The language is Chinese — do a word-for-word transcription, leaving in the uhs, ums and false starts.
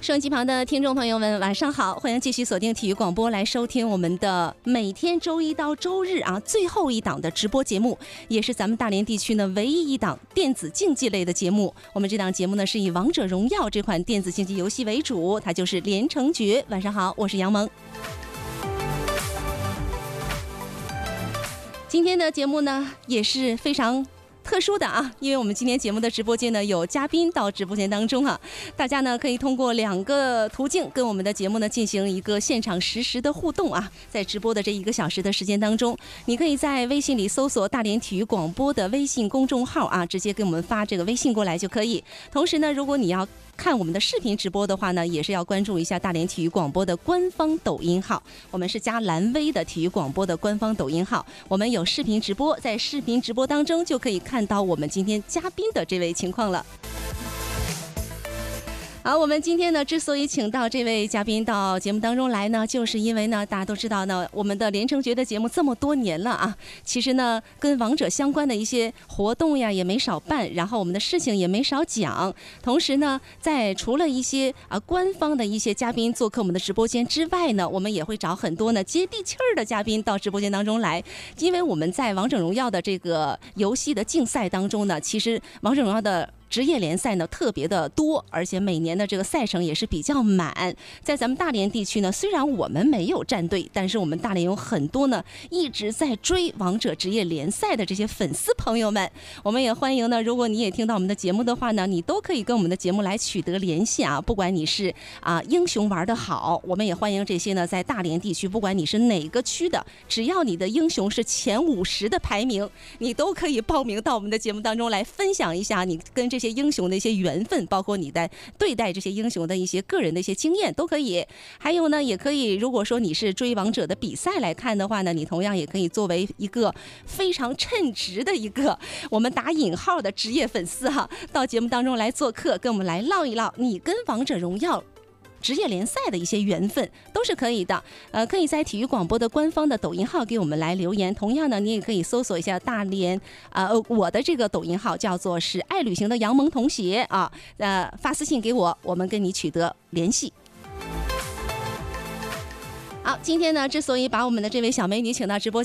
收音机旁的听众朋友们，晚上好！欢迎继续锁定体育广播来收听我们的每天周一到周日啊最后一档的直播节目，也是咱们大连地区呢唯一一档电子竞技类的节目。我们这档节目呢是以王者荣耀这款电子竞技游戏为主，它就是连城诀。晚上好，我是杨萌。今天的节目呢也是非常特殊的啊，因为我们今天节目的直播间呢有嘉宾到直播间当中啊，大家呢可以通过两个途径跟我们的节目呢进行一个现场实时的互动啊。在直播的这一个小时的时间当中，你可以在微信里搜索大连体育广播的微信公众号啊，直接给我们发这个微信过来就可以。同时呢，如果你要看我们的视频直播的话呢，也是要关注一下大连体育广播的官方抖音号，我们是加蓝 V 的体育广播的官方抖音号，我们有视频直播，在视频直播当中就可以看到我们今天嘉宾的这位情况了。好，我们今天呢之所以请到这位嘉宾到节目当中来呢，就是因为呢大家都知道呢，我们的连城诀的节目这么多年了啊，其实呢跟王者相关的一些活动呀也没少办，然后我们的事情也没少讲。同时呢，在除了一些啊官方的一些嘉宾做客我们的直播间之外呢，我们也会找很多呢接地气儿的嘉宾到直播间当中来，因为我们在王者荣耀的这个游戏的竞赛当中呢，其实王者荣耀的职业联赛呢特别的多，而且每年的这个赛程也是比较满。在咱们大连地区呢，虽然我们没有战队，但是我们大连有很多呢一直在追王者职业联赛的这些粉丝朋友们。我们也欢迎呢，如果你也听到我们的节目的话呢，你都可以跟我们的节目来取得联系啊。不管你是啊英雄玩得好，我们也欢迎这些呢在大连地区，不管你是哪个区的，只要你的英雄是前五十的排名，你都可以报名到我们的节目当中来分享一下你跟这些英雄的一些缘分，包括你在对待这些英雄的一些个人的一些经验都可以。还有呢，也可以如果说你是追王者的比赛来看的话呢，你同样也可以作为一个非常称职的一个我们打引号的职业粉丝哈，到节目当中来做客，跟我们来唠一唠你跟王者荣耀职业联赛的一些缘分都是可以的，呃，可以在体育广播的官方的抖音号给我们来留言。同样呢，你也可以搜索一下大连，呃，我的这个抖音号叫做是爱旅行的杨萌同学啊，呃，发私信给我，我们跟你取得联系。好，今天呢，之所以把我们的这位小美女请到直播间。